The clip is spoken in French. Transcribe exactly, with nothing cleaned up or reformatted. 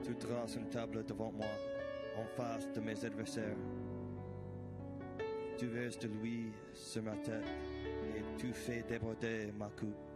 Tu traces une table devant moi, en face de mes adversaires. Tu verses de l'huile sur ma tête et tu fais déborder ma coupe.